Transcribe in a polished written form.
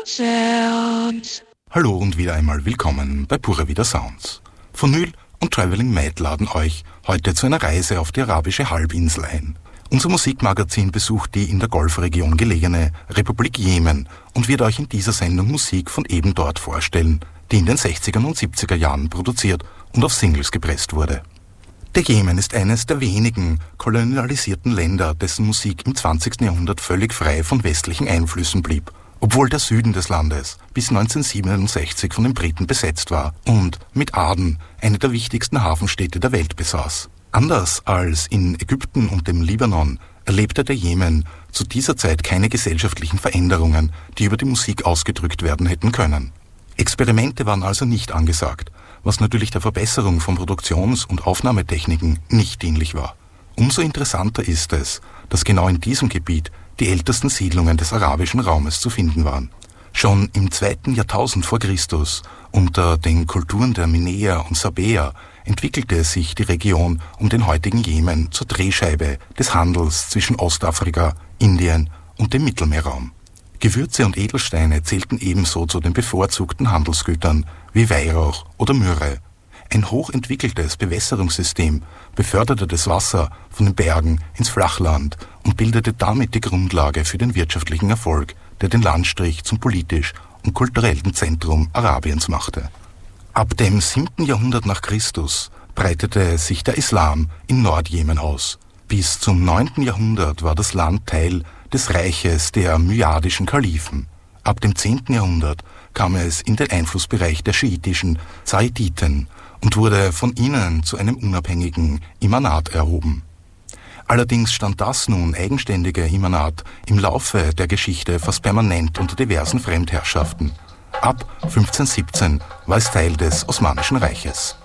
Sounds. Hallo und wieder einmal willkommen bei Pure Vida Sounds. Vinyl und Traveling Mad laden euch heute zu einer Reise auf die arabische Halbinsel ein. Unser Musikmagazin besucht die in der Golfregion gelegene Republik Jemen und wird euch in dieser Sendung Musik von eben dort vorstellen, die in den 60er und 70er Jahren produziert und auf Singles gepresst wurde. Der Jemen ist eines der wenigen kolonialisierten Länder, dessen Musik im 20. Jahrhundert völlig frei von westlichen Einflüssen blieb, obwohl der Süden des Landes bis 1967 von den Briten besetzt war und mit Aden eine der wichtigsten Hafenstädte der Welt besaß. Anders als in Ägypten und dem Libanon erlebte der Jemen zu dieser Zeit keine gesellschaftlichen Veränderungen, die über die Musik ausgedrückt werden hätten können. Experimente waren also nicht angesagt, was natürlich der Verbesserung von Produktions- und Aufnahmetechniken nicht dienlich war. Umso interessanter ist es, dass genau in diesem Gebiet die ältesten Siedlungen des arabischen Raumes zu finden waren. Schon im 2. Jahrtausend vor Christus, unter den Kulturen der Minäer und Sabäer, entwickelte sich die Region um den heutigen Jemen zur Drehscheibe des Handels zwischen Ostafrika, Indien und dem Mittelmeerraum. Gewürze und Edelsteine zählten ebenso zu den bevorzugten Handelsgütern wie Weihrauch oder Myrrhe. Ein hochentwickeltes Bewässerungssystem beförderte das Wasser von den Bergen ins Flachland und bildete damit die Grundlage für den wirtschaftlichen Erfolg, der den Landstrich zum politisch und kulturellen Zentrum Arabiens machte. Ab dem 7. Jahrhundert nach Christus breitete sich der Islam in Nordjemen aus. Bis zum 9. Jahrhundert war das Land Teil des Reiches der myadischen Kalifen. Ab dem 10. Jahrhundert kam es in den Einflussbereich der schiitischen Zaiditen und wurde von ihnen zu einem unabhängigen Imanat erhoben. Allerdings stand das nun eigenständige Imanat im Laufe der Geschichte fast permanent unter diversen Fremdherrschaften. Ab 1517 war es Teil des Osmanischen Reiches.